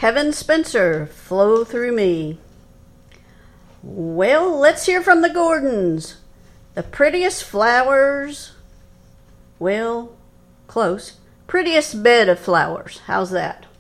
Kevin Spencer, Flow Through Me. Well, let's hear from the Gordons. The prettiest flowers, well, close. Prettiest bed of flowers. How's that?